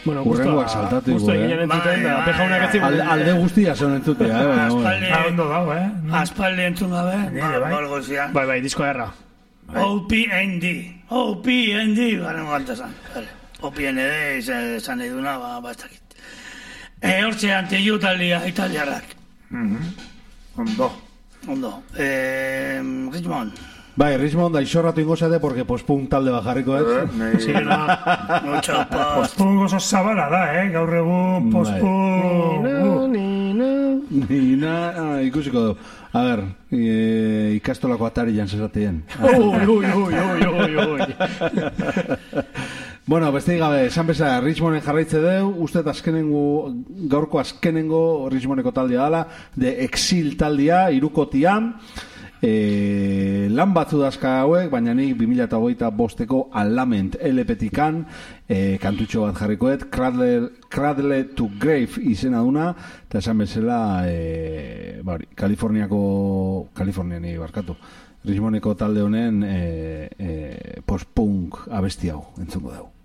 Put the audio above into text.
Bueno, urrengoak saltatu gustu eginen entzuten, da, pejaunak etzi. Alde guztia son entzutea, Ondo dago, Aspaldi entzun gabe, golgozian. Bai, disko erra. OPND, garen gantazan. OPND, esan eduna, bastakit. Hortxe antillu taldia, italiarrak. Ondo. Richmond. Bai, Richmond da isorratu ingo zede, porque pospun talde bajarriko, Sí, no. Mucho pospun oso zabala da, gaur egun pospun... Nina, ikusiko du. A ver, ikastolako atari jantzesatien. Ui. Bueno, besteik gabe, esan bezala, Richmonden jarraitze deu, uste gaurko azkenengo Richmondeko taldea dala, de Exil taldea, irukotian, lan batzu dazka hauek, baina nik 2025ko Alament LP-tikan kantutxo bat jarrikoet, Cradle to Grave izena duna, eta esan bezala Kaliforniani barkatu, Richmondeko talde honen post-punk abesti hau entzungo dugu.